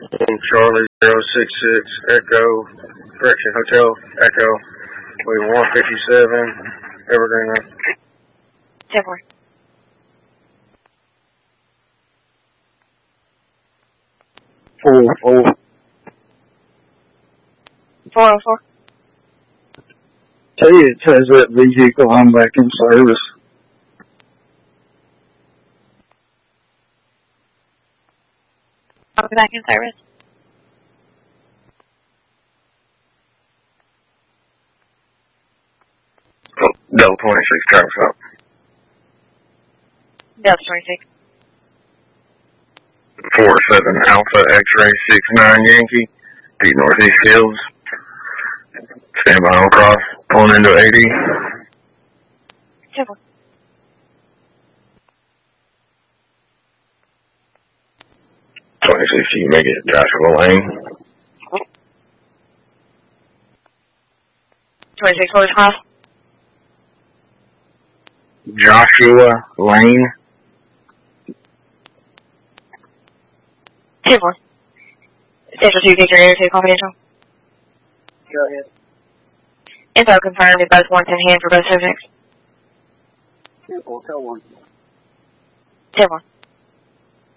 Charlie 066 Echo, correction, Hotel Echo, we 157, Evergreen Road. 10-4. Four. 404. It has that vehicle. I'm back in service. I'll be back in service. Delta 26 traffic stop. Delta 26. 47 Alpha X-ray 69 Yankee, Pete Northeast Hills. Stand by on cross, pulling into 80. 10-4. 26, you can make it Joshua Lane. 26, what was cross? Joshua Lane. 10-4. Central 2, Victor Air 2, confidential. Go ahead. Info confirmed at both points in hand for both subjects. Tell one. 10-4.